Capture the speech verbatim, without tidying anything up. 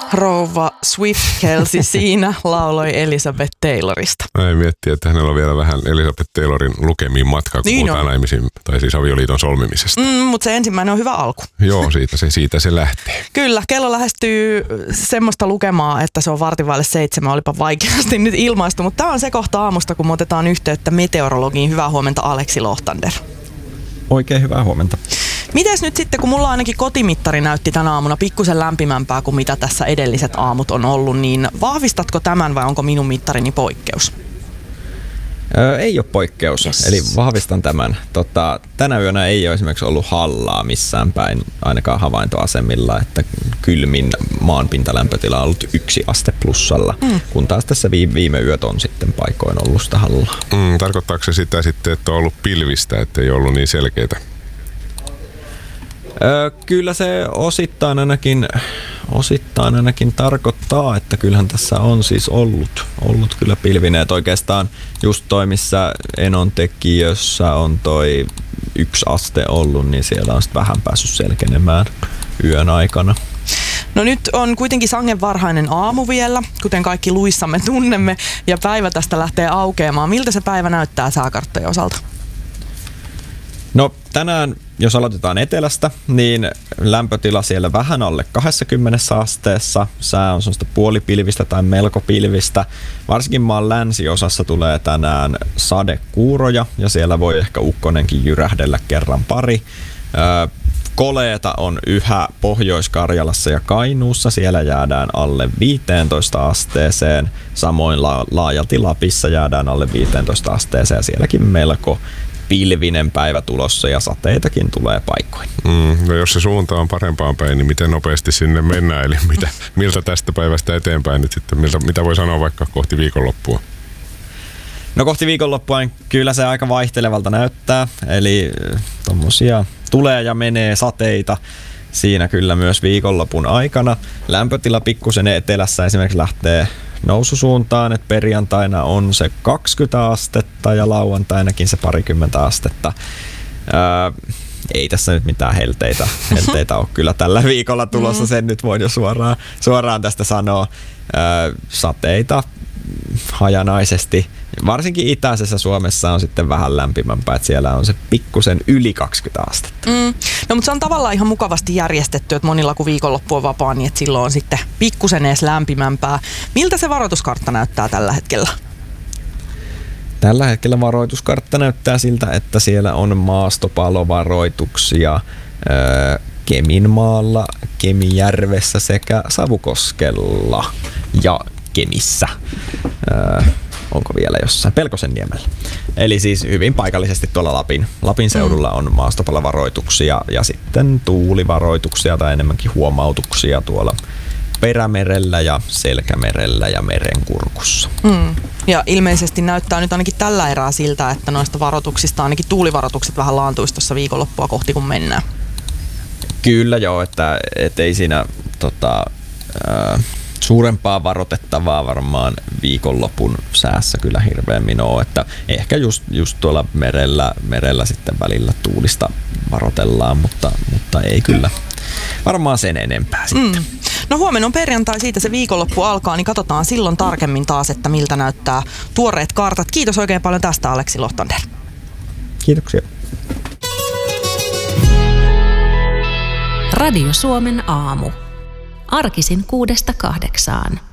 rouva Swift-Kelsey siinä lauloi Elizabeth Taylorista. Näin miettiä, että hänellä on vielä vähän Elizabeth Taylorin lukemiin matkaa, kun niin puhutaan naimisiin, tai siis avioliiton solmimisesta. Mm, mutta se ensimmäinen on hyvä alku. Joo, siitä se, siitä se lähtee. Kyllä, kello lähestyy semmoista lukemaa, että se on vartin vaille seitsemän, olipa vaikeasti nyt ilmaistu, mutta tämä on se kohta aamusta, kun me otetaan yhteyttä meteorologiin. Hyvää huomenta, Aleksi Lohtander. Oikein hyvää huomenta. Mites nyt sitten, kun mulla ainakin kotimittari näytti tänä aamuna pikkusen lämpimämpää kuin mitä tässä edelliset aamut on ollut, niin vahvistatko tämän vai onko minun mittarini poikkeus? Öö, ei ole poikkeus, yes. Eli vahvistan tämän. Tota, tänä yönä ei ole esimerkiksi ollut hallaa missään päin, ainakaan havaintoasemilla, että kylmin maanpintalämpötila on ollut yksi aste plussalla, mm. kun taas tässä viime, viime yöt on sitten paikoin ollut sitä hallaa. Mm, tarkoittaako se sitä sitten, että on ollut pilvistä, että ei ollut niin selkeitä? Öö, kyllä se osittain ainakin, osittain ainakin tarkoittaa, että kyllähän tässä on siis ollut, ollut kyllä pilvineet. Oikeastaan just toi, missä Enontekiössä on toi yksi aste ollut, niin siellä on sitten vähän päässyt selkenemään yön aikana. No nyt on kuitenkin sangen varhainen aamu vielä, kuten kaikki luissamme tunnemme, ja päivä tästä lähtee aukeamaan. Miltä se päivä näyttää sääkarttojen osalta? No tänään, jos aloitetaan etelästä, niin lämpötila siellä vähän alle kaksikymmentä asteessa. Sää on sellaista puolipilvistä tai melko pilvistä. Varsinkin maan länsiosassa tulee tänään sadekuuroja ja siellä voi ehkä ukkonenkin jyrähdellä kerran pari. Öö, koleeta on yhä Pohjois-Karjalassa ja Kainuussa. Siellä jäädään alle viisitoista asteeseen. Samoin la- laajalti Lapissa jäädään alle viisitoista asteeseen ja sielläkin melko pilvinen päivä tulossa ja sateitakin tulee paikkoin. Mm, no jos se suunta on parempaan päin, niin miten nopeasti sinne mennään? Eli mitä, miltä tästä päivästä eteenpäin nyt sitten, miltä, mitä voi sanoa vaikka kohti viikonloppua? No kohti viikonloppua kyllä se aika vaihtelevalta näyttää, eli tommosia tulee ja menee sateita siinä kyllä myös viikonlopun aikana. Lämpötila pikkusen etelässä esimerkiksi lähtee noususuuntaan, että perjantaina on se kaksikymmentä astetta ja lauantainakin se parikymmentä astetta. Ää, ei tässä nyt mitään helteitä, helteitä ole kyllä tällä viikolla tulossa, sen nyt voin jo suoraan, suoraan tästä sanoa. Ää, sateita hajanaisesti. Varsinkin itäisessä Suomessa on sitten vähän lämpimämpää, että siellä on se pikkusen yli kaksikymmentä astetta. Mm. No mutta se on tavallaan ihan mukavasti järjestetty, että monilla kun viikonloppu on vapaa, niin että silloin on sitten pikkusen edes lämpimämpää. Miltä se varoituskartta näyttää tällä hetkellä? Tällä hetkellä varoituskartta näyttää siltä, että siellä on maastopalovaroituksia öö, Keminmaalla, Kemijärvessä sekä Savukoskella ja Kemissä. Öö, onko vielä jossain Pelkosenniemellä. Eli siis hyvin paikallisesti tuolla Lapin, Lapin seudulla on maastopalovaroituksia ja sitten tuulivaroituksia tai enemmänkin huomautuksia tuolla Perämerellä ja Selkämerellä ja Merenkurkussa. Mm. Ja ilmeisesti näyttää nyt ainakin tällä erää siltä, että noista varoituksista ainakin tuulivaroitukset vähän laantuisi tuossa viikonloppua kohti kun mennään. Kyllä joo, että et ei siinä tota, äh, suurempaa varoitettavaa varmaan viikonlopun säässä kyllä hirveämmin ole, että ehkä just, just tuolla merellä, merellä sitten välillä tuulista varoitellaan, mutta, mutta ei kyllä varmaan sen enempää sitten. Mm. No huomenna on perjantai, siitä se viikonloppu alkaa, niin katsotaan silloin tarkemmin taas, että miltä näyttää tuoreet kartat. Kiitos oikein paljon tästä, Aleksi Lohtander. Kiitoksia. Radio Suomen aamu. Arkisin kuudesta kahdeksaan.